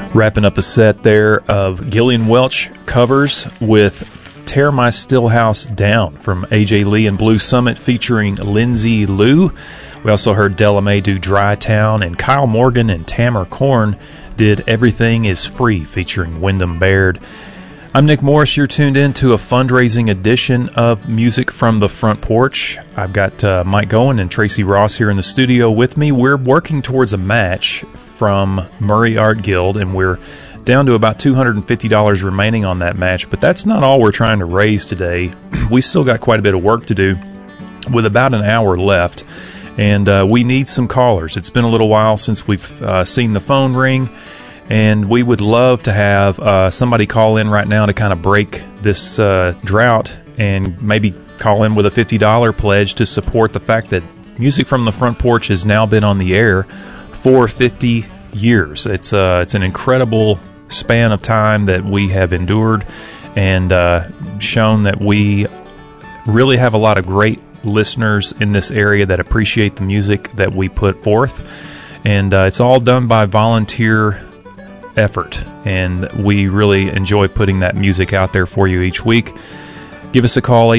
Wrapping up a set there of Gillian Welch covers with Tear My Stillhouse Down from AJ Lee and Blue Summit featuring Lindsay Lou. We also heard Della Mae do Dry Town, and Kyle Morgan and Tamara Korn did Everything Is Free featuring Wyndham Baird. I'm Nick Morris. You're tuned in to a fundraising edition of Music from the Front Porch. I've got Mike Goen and Tracy Ross here in the studio with me. We're working towards a match from Murray Art Guild, and we're down to about $250 remaining on that match, but that's not all we're trying to raise today. We still got quite a bit of work to do with about an hour left, and we need some callers. It's been a little while since we've seen the phone ring, and we would love to have somebody call in right now to kind of break this drought and maybe call in with a $50 pledge to support the fact that Music from the Front Porch has now been on the air for 50 years. It's an incredible span of time that we have endured and shown that we really have a lot of great listeners in this area that appreciate the music that we put forth. And it's all done by volunteer effort, and we really enjoy putting that music out there for you each week. Give us a call,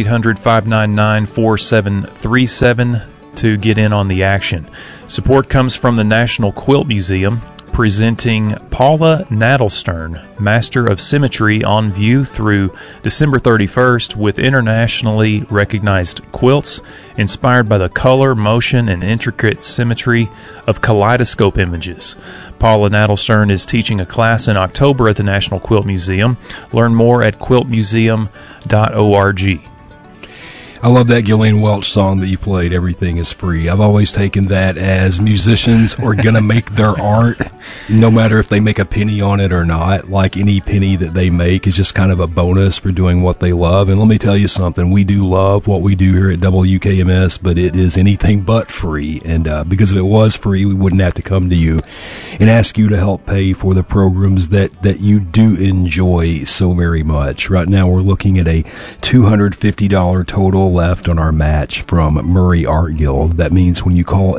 800-599-4737, to get in on the action. Support comes from the National Quilt Museum, presenting Paula Nadelstern, Master of Symmetry, on view through December 31st with internationally recognized quilts inspired by the color, motion, and intricate symmetry of kaleidoscope images. Paula Nadelstern is teaching a class in October at the National Quilt Museum. Learn more at quiltmuseum.org. I love that Gillian Welch song that you played, Everything Is Free. I've always taken that as musicians are going to make their art, no matter if they make a penny on it or not. Like, any penny that they make is just kind of a bonus for doing what they love. And let me tell you something, we do love what we do here at WKMS, but it is anything but free. And because if it was free, we wouldn't have to come to you and ask you to help pay for the programs that you do enjoy so very much. Right now, we're looking at a $250 total left on our match from Murray Art Guild. That means when you call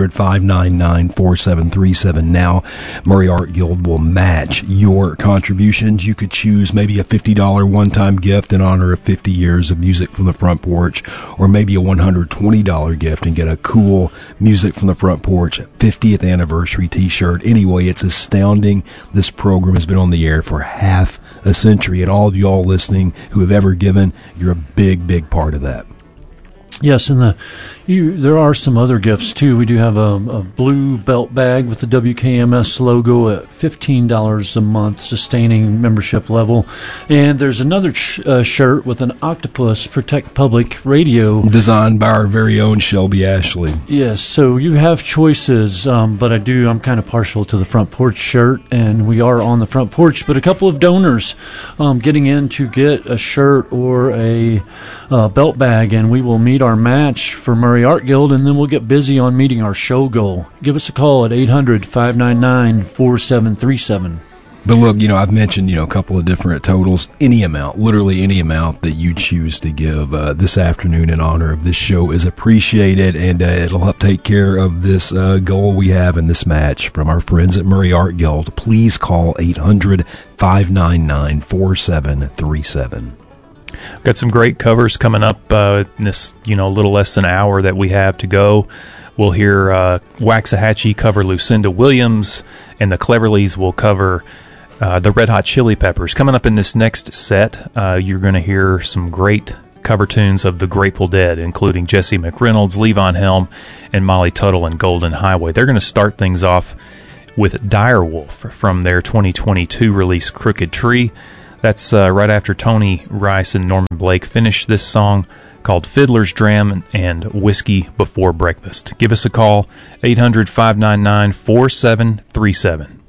800-599-4737 now, Murray Art Guild will match your contributions. You could choose maybe a $50 one-time gift in honor of 50 years of Music from the Front Porch, or maybe a $120 gift and get a cool Music from the Front Porch 50th anniversary t-shirt. Anyway, it's astounding. This program has been on the air for half a century, and all of y'all listening who have ever given, you're a big, big part of that. Yes, and there are some other gifts, too. We do have a blue belt bag with the WKMS logo at $15 a month, sustaining membership level. And there's another shirt with an octopus, Protect Public Radio. Designed by our very own Shelby Ashley. Yes, so you have choices, but I'm kind of partial to the Front Porch shirt, and we are on the Front Porch. But a couple of donors getting in to get a shirt or a belt bag, and we will meet our match for Murray Art Guild, and then we'll get busy on meeting our show goal. Give us a call at 800-599-4737. But look, I've mentioned, a couple of different totals. Any amount, literally any amount that you choose to give this afternoon in honor of this show is appreciated, and it'll help take care of this goal we have in this match from our friends at Murray Art Guild. Please call 800-599-4737. Got some great covers coming up in this, little less than an hour that we have to go. We'll hear Waxahachie cover Lucinda Williams, and the Cleverleys will cover the Red Hot Chili Peppers. Coming up in this next set, you're going to hear some great cover tunes of the Grateful Dead, including Jesse McReynolds, Levon Helm, and Molly Tuttle and Golden Highway. They're going to start things off with Direwolf from their 2022 release, Crooked Tree. That's right after Tony Rice and Norman Blake finish this song called Fiddler's Dram and Whiskey Before Breakfast. Give us a call, 800-599-4737.